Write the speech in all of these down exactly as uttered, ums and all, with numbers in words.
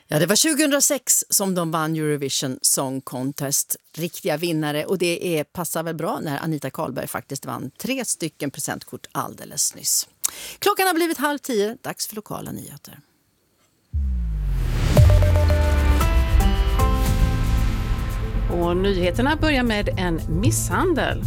Ja, det var tjugohundrasex som de vann Eurovision Song Contest. Riktiga vinnare, och det är, passar väl bra när Anita Karlberg faktiskt vann tre stycken presentkort alldeles nyss. Klockan har blivit halv tio, dags för lokala nyheter. Och nyheterna börjar med en misshandel.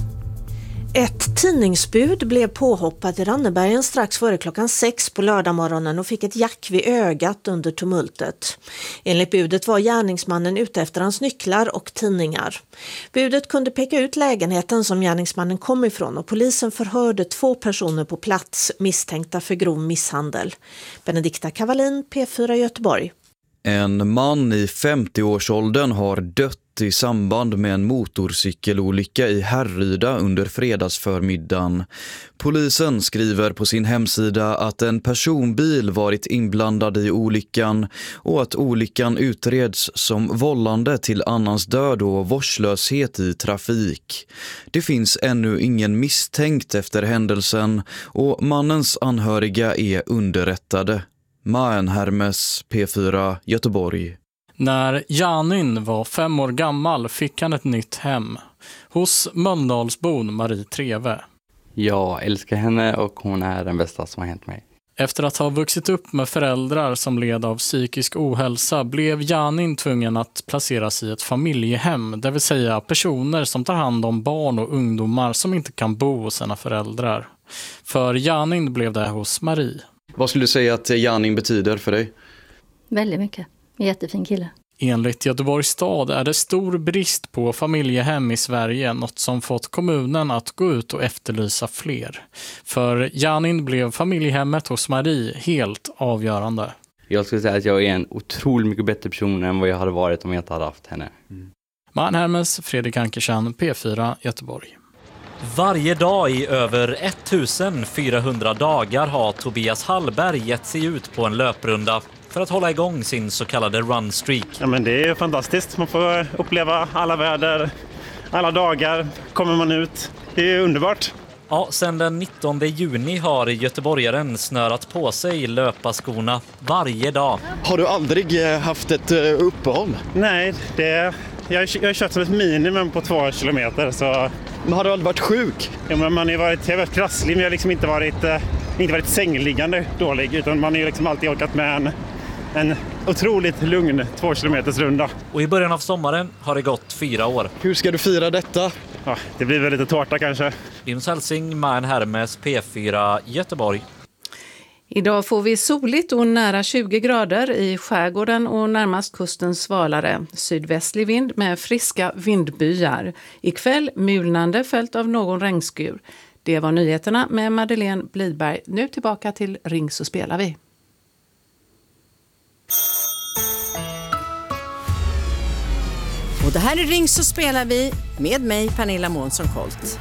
Ett tidningsbud blev påhoppat i Rannebergen strax före klockan sex på lördagmorgonen och fick ett jack vid ögat under tumultet. Enligt budet var gärningsmannen ute efter hans nycklar och tidningar. Budet kunde peka ut lägenheten som gärningsmannen kom ifrån och polisen förhörde två personer på plats misstänkta för grov misshandel. Benedikta Kavalin, P fyra Göteborg. En man i femtio-årsåldern har dött i samband med en motorcykelolycka i Härryda under fredagsförmiddagen. Polisen skriver på sin hemsida att en personbil varit inblandad i olyckan och att olyckan utreds som vållande till annans död och vårdslöshet i trafik. Det finns ännu ingen misstänkt efter händelsen och mannens anhöriga är underrättade. Maen Hermes, P fyra Göteborg. När Janin var fem år gammal fick han ett nytt hem hos Mölndalsbon Marie Treve. Jag älskar henne och hon är den bästa som har hänt mig. Efter att ha vuxit upp med föräldrar som led av psykisk ohälsa blev Janin tvungen att placeras i ett familjehem, det vill säga personer som tar hand om barn och ungdomar som inte kan bo hos sina föräldrar. För Janin blev det hos Marie. Vad skulle du säga att Janin betyder för dig? Väldigt mycket. En jättefin kille. Enligt Göteborgs stad är det stor brist på familjehem i Sverige, något som fått kommunen att gå ut och efterlysa fler. För Janin blev familjehemmet hos Marie helt avgörande. Jag skulle säga att jag är en otroligt mycket bättre person än vad jag hade varit om jag inte hade haft henne. Mm. Man Hermes, Fredrik Ankersen, P fyra Göteborg. Varje dag i över ettusenfyrahundra dagar har Tobias Hallberg gett sig ut på en löprunda för att hålla igång sin så kallade run streak. Ja, men det är fantastiskt. Man får uppleva alla väder, alla dagar kommer man ut. Det är underbart. Ja, sedan den nittonde juni har göteborgaren snörat på sig löparskorna varje dag. Har du aldrig haft ett uppehåll? Nej, det, jag, jag har kört som ett minimum på två kilometer. Så... Men har du aldrig varit sjuk? Ja, men man har varit, jag har varit krasslig, men jag har liksom inte varit, eh, inte varit sängliggande dålig. Utan man har liksom alltid orkat med en, en otroligt lugn två kilometers runda. Och i början av sommaren har det gått fyra år. Hur ska du fira detta? Ja, det blir väl lite tårta kanske. Linus Hälsing, Man Hermes, P fyra Göteborg. Idag får vi soligt och nära tjugo grader i skärgården och närmast kusten svalare. Sydvästlig vind med friska vindbyar. Ikväll mulnande följt av någon regnskur. Det var nyheterna med Madeleine Blidberg. Nu tillbaka till Ring så spelar vi. Och det här är Ring så spelar vi med mig, Pernilla Månsson-Colt.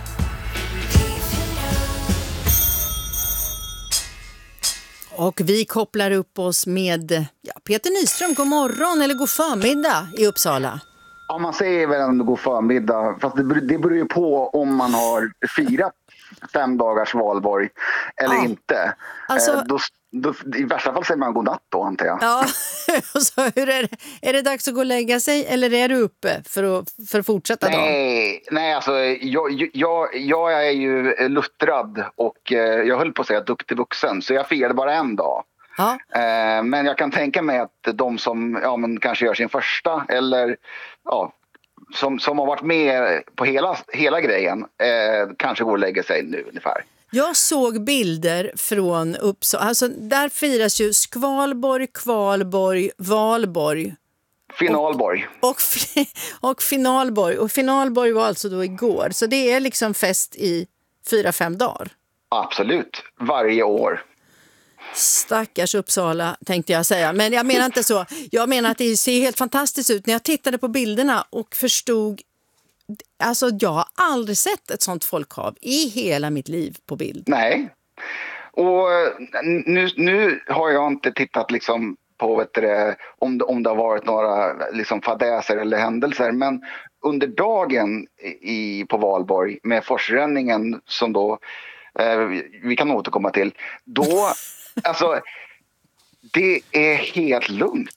Och vi kopplar upp oss med ja, Peter Nyström. God morgon eller god förmiddag i Uppsala. Ja, man säger väl en god förmiddag. Fast det, det beror ju på om man har fyra fem dagars valborg eller ja. inte. Alltså... Eh, då, då, I värsta fall säger man god natt då, antar jag. Ja, så hur är det? Är det dags att gå och lägga sig eller är du uppe för att, för att fortsätta dagen? Nej, nej alltså jag, jag, jag är ju luttrad och jag höll på att säga duktig vuxen, så jag firade bara en dag. Ja. Eh, men jag kan tänka mig att de som ja, men kanske gör sin första eller ja, som, som har varit med på hela, hela grejen eh, kanske går och lägger sig nu ungefär. Jag såg bilder från Uppsala. Alltså, där firas ju Skvalborg, Kvalborg, Valborg. Finalborg. Och, och, och Finalborg. Och Finalborg var alltså då igår. Så det är liksom fest i fyra, fem dagar. Absolut. Varje år. Stackars Uppsala, tänkte jag säga. Men jag menar inte så. Jag menar att det ser helt fantastiskt ut. När jag tittade på bilderna och förstod... Alltså jag har aldrig sett ett sånt folkhav i hela mitt liv på bild. Nej. Och nu, nu har jag inte tittat liksom på vet du, om, det, om det har varit några liksom fadäser eller händelser. Men under dagen i, på Valborg med forsränningen som då eh, vi kan återkomma till. Då, alltså det är helt lugnt.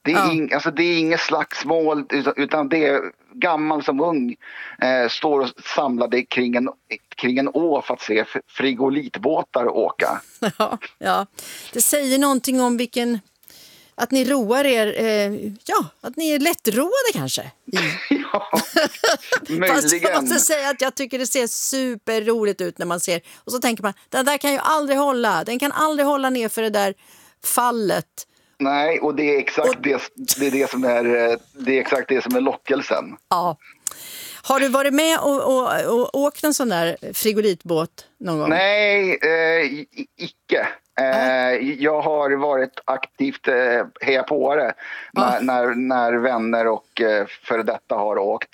Det är, Ja. ing, alltså det är inget slagsmål, utan det är gammal som ung eh, står och samlade kring en, kring en å för att se frigolitbåtar åka. Ja, ja, det säger någonting om vilken... Att ni roar er, eh, ja, att ni är lättroade kanske. Ja, Fast jag möjligen. måste säga att jag tycker det ser superroligt ut när man ser. Och så tänker man, den där kan ju aldrig hålla. Den kan aldrig hålla ner för det där fallet. Nej, och det är exakt Och- det, det, är det, som är, eh, det är exakt det som är lockelsen. Ja. Har du varit med och, och, och åkt en sån där frigolitbåt någon gång? Nej, eh, i- icke. Eh, jag har varit aktivt eh, heja på det när, Ah. när, när vänner och eh, före detta har åkt.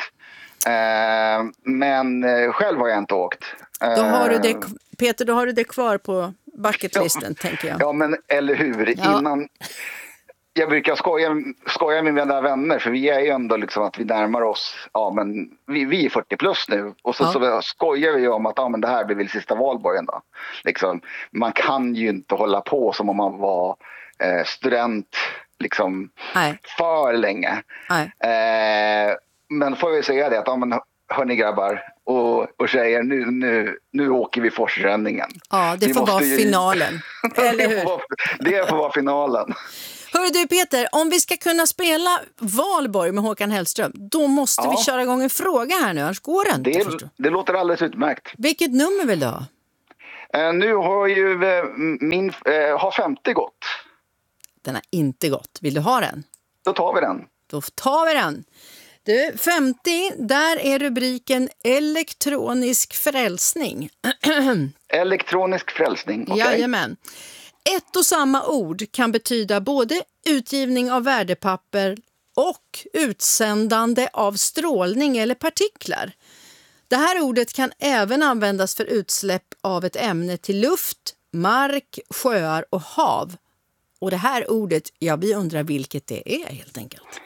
Eh, men eh, själv har jag inte åkt. Eh, Då har du det, Peter, då har du det kvar på bucketlisten, tänker jag. Ja, men eller hur? Ja. Innan... Jag brukar skoja, skoja med mina vänner, för vi är ju ändå liksom att vi närmar oss, ja men vi, vi är fyrtio plus nu, och så, Ja. så skojar vi om att ja, men det här blir väl sista valborgen då. Liksom, man kan ju inte hålla på som om man var eh, student liksom Nej. för länge. Nej. Eh, men får vi säga det att ja, men, hörni grabbar och, och tjejer, nu, nu, nu åker vi forsränningen. Ja, det Vi får måste vara ju- finalen. Eller det, hur? får vara, det får vara finalen. Hörru du Peter, om vi ska kunna spela Valborg med Håkan Hellström, då måste Ja. vi köra igång en fråga här nu, annars går det inte. Det, förstår. det låter alldeles utmärkt. Vilket nummer vill du ha? Eh, nu har ju eh, min, eh, har femtio gått. Den har inte gått. Vill du ha den? Då tar vi den. Då tar vi den. Du, femtio, där är rubriken elektronisk frälsning. Elektronisk frälsning. Okay. Jajamän. Ett och samma ord kan betyda både utgivning av värdepapper och utsändande av strålning eller partiklar. Det här ordet kan även användas för utsläpp av ett ämne till luft, mark, sjöar och hav. Och det här ordet, ja, vi undrar vilket det är helt enkelt.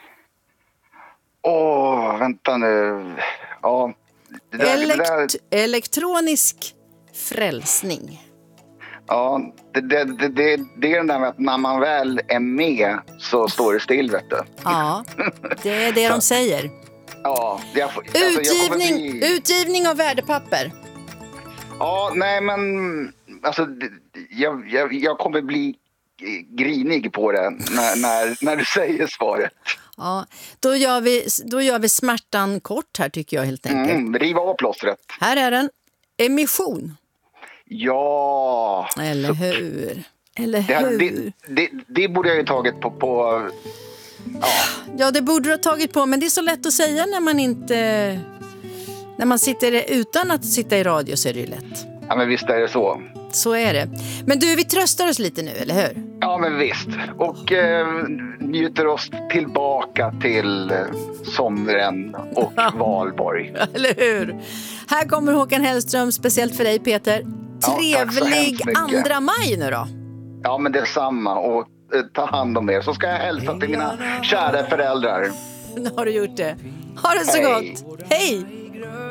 Åh, vänta nu. Ja, det där, det där, Elekt- elektronisk frälsning. ja det, det, det, det, det är den där med att när man väl är med så står det still, vet du. Ja, det är det de säger. Ja, jag, får- alltså, jag kommer Utgivning, bli, utgivning av värdepapper. ja, nej men alltså, det- jag, jag, jag kommer bli grinig på det när, när, när du säger svaret. Ja, då gör vi, då gör vi smärtan kort här tycker jag helt enkelt. Mm, riva av plåstret. Här är den. Emission. Ja. Eller hur? Eller Det, här- hur? det, det, det borde jag ju tagit på, på Ja, det borde du ha tagit på, men det är så lätt att säga när man inte... När man sitter utan att sitta i radio så är det ju lätt. ja men visst är det så. Så är det. Men du, vi tröstar oss lite nu, eller hur? Ja men visst. Och eh, njuter oss tillbaka till eh, sommaren och Valborg. Eller hur? Här kommer Håkan Hellström, speciellt för dig Peter. Ja, tack så Trevlig hemskt mycket. andra maj nu då. Ja men det är samma, och eh, ta hand om er. Så ska jag hälsa till mina kära föräldrar. Nu har du gjort det. Ha det så Hej. gott. Hej!